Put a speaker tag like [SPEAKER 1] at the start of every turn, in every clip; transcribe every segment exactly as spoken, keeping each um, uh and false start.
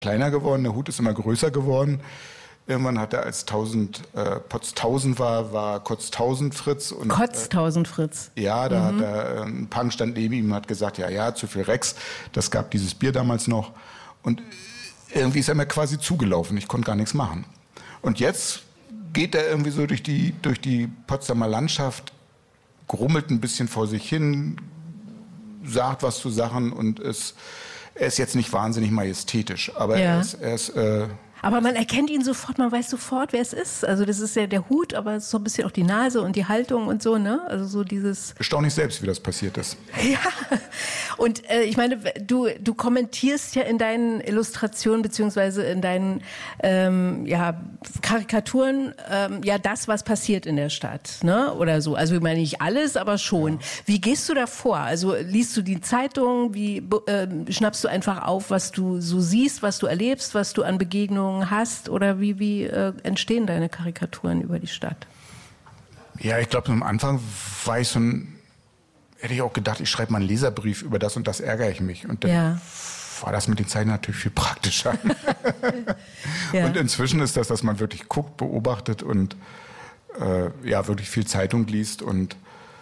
[SPEAKER 1] kleiner geworden, der Hut ist immer größer geworden. Irgendwann hat er, als tausend, äh, Potztausend war, war Kotztausend Fritz. Und,
[SPEAKER 2] Kotztausend Fritz.
[SPEAKER 1] Äh, ja, da mhm. hat er, ein Punk stand neben ihm und hat gesagt, ja, ja, zu viel Rex. Das gab dieses Bier damals noch. Und irgendwie ist er mir quasi zugelaufen. Ich konnte gar nichts machen. Und jetzt geht er irgendwie so durch die, durch die Potsdamer Landschaft, grummelt ein bisschen vor sich hin, sagt was zu Sachen und ist, er ist jetzt nicht wahnsinnig majestätisch, aber ja. er ist... Er ist äh,
[SPEAKER 2] aber man erkennt ihn sofort, man weiß sofort, wer es ist. Also das ist ja der Hut, aber es ist so ein bisschen auch die Nase und die Haltung und so, ne? Also so dieses...
[SPEAKER 1] Erstaunlich selbst, wie das passiert ist.
[SPEAKER 2] Ja, und äh, ich meine, du, du kommentierst ja in deinen Illustrationen beziehungsweise in deinen ähm, ja, Karikaturen ähm, ja das, was passiert in der Stadt, ne? Oder so. Also ich meine nicht alles, aber schon. Ja. Wie gehst du da vor? Also liest du die Zeitung? Wie äh, schnappst du einfach auf, was du so siehst, was du erlebst, was du an Begegnungen hast, oder wie, wie äh, entstehen deine Karikaturen über die Stadt?
[SPEAKER 1] Ja, ich glaube, am Anfang war ich so ein, hätte ich auch gedacht, ich schreibe mal einen Leserbrief, über das und das ärgere ich mich. Und dann ja. war das mit den Zeichen natürlich viel praktischer. ja. Und inzwischen ist das, dass man wirklich guckt, beobachtet und äh, ja, wirklich viel Zeitung liest und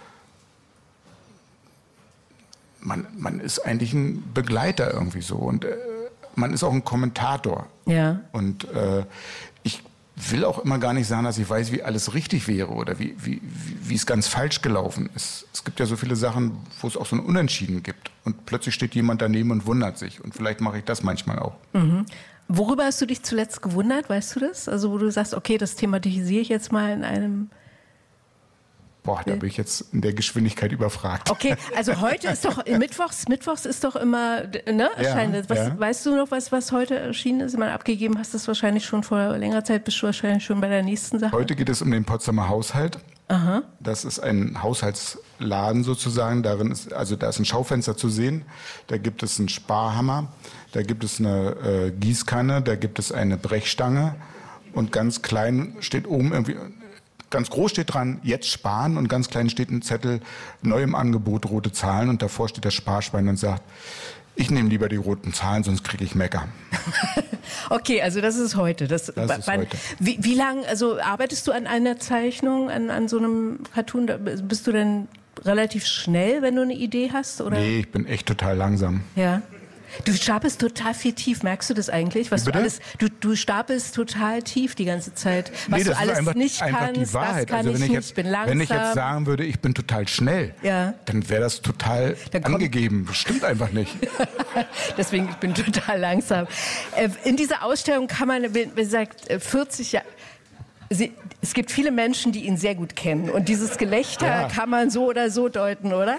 [SPEAKER 1] man, man ist eigentlich ein Begleiter irgendwie so und äh, man ist auch ein Kommentator. Ja. Und äh, ich will auch immer gar nicht sagen, dass ich weiß, wie alles richtig wäre oder wie, wie, wie es ganz falsch gelaufen ist. Es gibt ja so viele Sachen, wo es auch so ein Unentschieden gibt. Und plötzlich steht jemand daneben und wundert sich. Und vielleicht mache ich das manchmal auch.
[SPEAKER 2] Mhm. Worüber hast du dich zuletzt gewundert, weißt du das? Also wo du sagst, okay, das thematisiere ich jetzt mal in einem...
[SPEAKER 1] Boah, da bin ich jetzt in der Geschwindigkeit überfragt.
[SPEAKER 2] Okay, also heute ist doch, Mittwochs, Mittwochs ist doch immer, ne, erscheint. Ja, was, ja. Weißt du noch, was, was heute erschienen ist? Ich meine, abgegeben hast du es wahrscheinlich schon vor längerer Zeit, bist du wahrscheinlich schon bei der nächsten Sache.
[SPEAKER 1] Heute geht es um den Potsdamer Haushalt. Aha. Das ist ein Haushaltsladen sozusagen. Darin ist, also da ist ein Schaufenster zu sehen. Da gibt es einen Sparhammer, da gibt es eine äh, Gießkanne, da gibt es eine Brechstange und ganz klein steht oben irgendwie... Ganz groß steht dran, jetzt sparen, und ganz klein steht ein Zettel, neu im Angebot, rote Zahlen, und davor steht das Sparschwein und sagt, ich nehme lieber die roten Zahlen, sonst kriege ich Mecker.
[SPEAKER 2] Okay, also das ist heute. Das,
[SPEAKER 1] das ist
[SPEAKER 2] wann,
[SPEAKER 1] heute.
[SPEAKER 2] Wie, wie lange, also arbeitest du an einer Zeichnung, an, an so einem Cartoon? Bist du denn relativ schnell, wenn du eine Idee hast? Oder?
[SPEAKER 1] Nee, ich bin echt total langsam.
[SPEAKER 2] Ja. Du stapelst total viel tief, merkst du das eigentlich? Was du, alles, du, du stapelst total tief die ganze Zeit. Was
[SPEAKER 1] nee, das
[SPEAKER 2] du alles
[SPEAKER 1] ist einfach,
[SPEAKER 2] nicht
[SPEAKER 1] einfach
[SPEAKER 2] kannst,
[SPEAKER 1] die Wahrheit.
[SPEAKER 2] Das kann
[SPEAKER 1] also wenn
[SPEAKER 2] ich
[SPEAKER 1] ich, jetzt,
[SPEAKER 2] nicht, bin langsam.
[SPEAKER 1] Wenn ich jetzt sagen würde, ich bin total schnell, ja. dann wäre das total angegeben. Das stimmt einfach nicht.
[SPEAKER 2] Deswegen, ich bin total langsam. In dieser Ausstellung kann man, wie gesagt, vierzig Jahre... Sie, es gibt viele Menschen, die ihn sehr gut kennen. Und dieses Gelächter ja. kann man so oder so deuten, oder?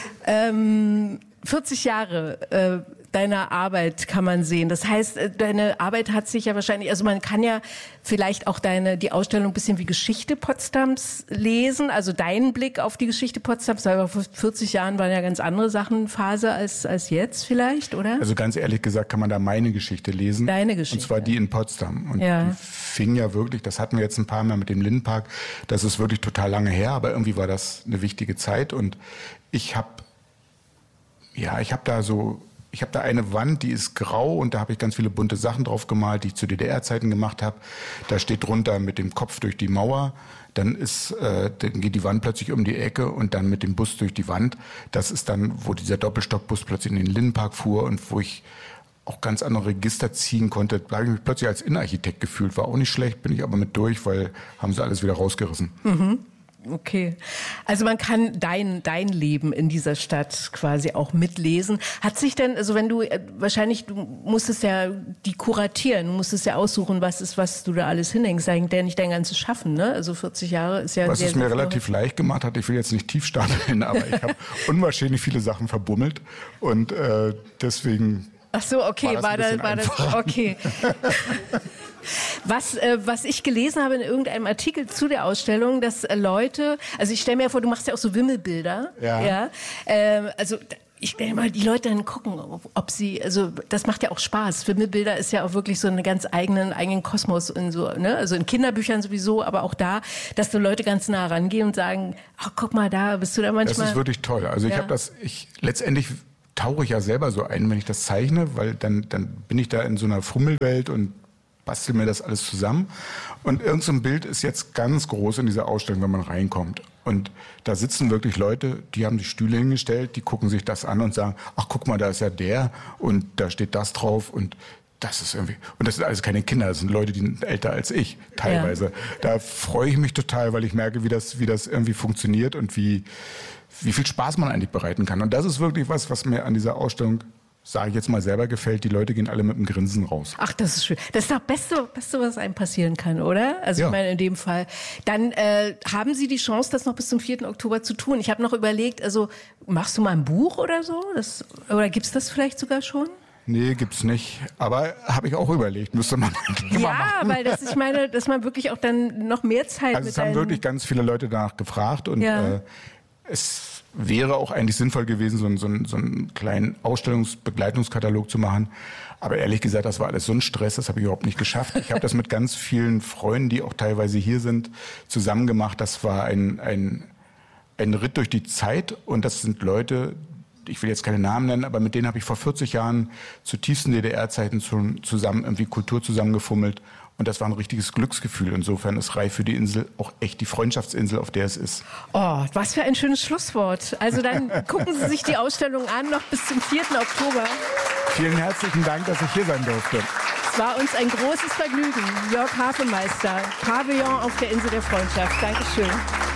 [SPEAKER 2] Ähm, vierzig Jahre... Äh, deiner Arbeit kann man sehen. Das heißt, deine Arbeit hat sich ja wahrscheinlich, also man kann ja vielleicht auch deine, die Ausstellung ein bisschen wie Geschichte Potsdams lesen, also deinen Blick auf die Geschichte Potsdams, aber vor vierzig Jahren waren ja ganz andere Sachen Phase als, als jetzt vielleicht, oder?
[SPEAKER 1] Also ganz ehrlich gesagt kann man da meine Geschichte lesen.
[SPEAKER 2] Deine Geschichte.
[SPEAKER 1] Und zwar die in Potsdam. Und
[SPEAKER 2] ja.
[SPEAKER 1] die fing ja wirklich, das hatten wir jetzt ein paar Mal mit dem Lindenpark, das ist wirklich total lange her, aber irgendwie war das eine wichtige Zeit und ich habe, ja, ich habe da so, Ich habe da eine Wand, die ist grau und da habe ich ganz viele bunte Sachen drauf gemalt, die ich zu D D R-Zeiten gemacht habe. Da steht drunter mit dem Kopf durch die Mauer, dann ist, äh, dann geht die Wand plötzlich um die Ecke und dann mit dem Bus durch die Wand. Das ist dann, wo dieser Doppelstockbus plötzlich in den Lindenpark fuhr und wo ich auch ganz andere Register ziehen konnte. Da habe ich mich plötzlich als Innenarchitekt gefühlt. War auch nicht schlecht, bin ich aber mit durch, weil haben sie alles wieder rausgerissen.
[SPEAKER 2] Mhm. Okay. Also man kann dein, dein Leben in dieser Stadt quasi auch mitlesen. Hat sich denn, also wenn du, wahrscheinlich, du musstest ja die kuratieren, du musstest ja aussuchen, was ist, was du da alles hinhängst. Das ist ja nicht dein ganzes Schaffen, ne? Also vierzig Jahre ist ja
[SPEAKER 1] was
[SPEAKER 2] sehr,
[SPEAKER 1] es mir
[SPEAKER 2] sehr
[SPEAKER 1] relativ leicht gemacht hat, ich will jetzt nicht tief stapeln, aber ich habe unwahrscheinlich viele Sachen verbummelt und äh, deswegen...
[SPEAKER 2] Ach so, okay, war das, war das, war das okay. Was, äh, was ich gelesen habe in irgendeinem Artikel zu der Ausstellung, dass äh, Leute, also ich stelle mir vor, du machst ja auch so Wimmelbilder,
[SPEAKER 1] ja,
[SPEAKER 2] ja äh, also ich stelle mal, die Leute dann gucken, ob, ob sie, also das macht ja auch Spaß. Wimmelbilder ist ja auch wirklich so einen ganz eigenen, eigenen Kosmos in so, ne, also in Kinderbüchern sowieso, aber auch da, dass die Leute ganz nah rangehen und sagen, ach guck mal da, bist du da manchmal.
[SPEAKER 1] Das ist wirklich toll. Also ich ja. habe das, ich letztendlich tauche ich ja selber so ein, wenn ich das zeichne, weil dann, dann bin ich da in so einer Fummelwelt und bastel mir das alles zusammen. Und irgend so ein Bild ist jetzt ganz groß in dieser Ausstellung, wenn man reinkommt. Und da sitzen wirklich Leute, die haben die Stühle hingestellt, die gucken sich das an und sagen, ach guck mal, da ist ja der und da steht das drauf und das ist irgendwie, und das sind also keine Kinder, das sind Leute, die sind älter als ich, teilweise. Ja. Da freue ich mich total, weil ich merke, wie das, wie das irgendwie funktioniert und wie, wie viel Spaß man eigentlich bereiten kann. Und das ist wirklich was, was mir an dieser Ausstellung, sage ich jetzt mal, selber gefällt. Die Leute gehen alle mit einem Grinsen raus.
[SPEAKER 2] Ach, das ist schön. Das ist doch das Beste, Beste, was einem passieren kann, oder? Also ja. Ich meine, in dem Fall. Dann äh, haben Sie die Chance, das noch bis zum vierten Oktober zu tun. Ich habe noch überlegt, also machst du mal ein Buch oder so? Das, oder gibt's das vielleicht sogar schon?
[SPEAKER 1] Nee, gibt's nicht. Aber habe ich auch überlegt, müsste man
[SPEAKER 2] ja, mal machen. Weil das, ich meine, dass man wirklich auch dann noch mehr Zeit
[SPEAKER 1] also
[SPEAKER 2] mit
[SPEAKER 1] es haben wirklich ganz viele Leute danach gefragt und
[SPEAKER 2] ja.
[SPEAKER 1] äh, es wäre auch eigentlich sinnvoll gewesen, so einen, so einen, so einen kleinen Ausstellungsbegleitungskatalog zu machen. Aber ehrlich gesagt, das war alles so ein Stress, das habe ich überhaupt nicht geschafft. Ich habe das mit ganz vielen Freunden, die auch teilweise hier sind, zusammen gemacht. Das war ein, ein, ein Ritt durch die Zeit und das sind Leute, ich will jetzt keine Namen nennen, aber mit denen habe ich vor vierzig Jahren zu tiefsten D D R-Zeiten zusammen irgendwie Kultur zusammengefummelt. Und das war ein richtiges Glücksgefühl. Insofern ist Reif für die Insel auch echt die Freundschaftsinsel, auf der es ist.
[SPEAKER 2] Oh, was für ein schönes Schlusswort. Also dann gucken Sie sich die Ausstellung an, noch bis zum vierten Oktober.
[SPEAKER 1] Vielen herzlichen Dank, dass ich hier sein durfte.
[SPEAKER 2] Es war uns ein großes Vergnügen. Jörg Hafemeister, Pavillon auf der Insel der Freundschaft. Dankeschön.